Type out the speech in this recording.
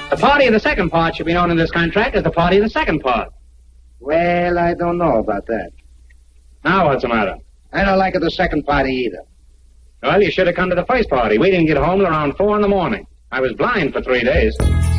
The party of the second part should be known in this contract as the party of the second part. Well, I don't know about that. Now what's the matter? I don't like it the second party either. Well, you should have come to the first party. We didn't get home till around 4 in the morning. I was blind for 3 days.